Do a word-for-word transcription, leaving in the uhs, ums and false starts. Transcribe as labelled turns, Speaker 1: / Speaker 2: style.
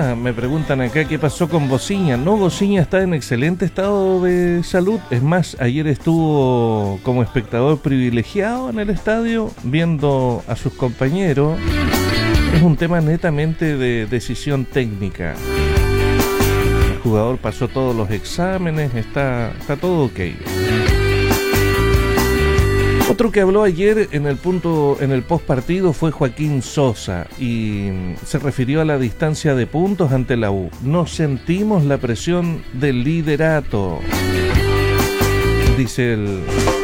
Speaker 1: Ah, me preguntan acá qué pasó con Bociña. No, Bociña está en excelente estado de salud. Es más, ayer estuvo como espectador privilegiado en el estadio viendo a sus compañeros. Es un tema netamente de decisión técnica. El jugador pasó todos los exámenes, está, está todo ok. Otro que habló ayer en el punto, en el post partido fue Joaquín Sosa y se refirió a la distancia de puntos ante la U. No sentimos la presión del liderato, dice el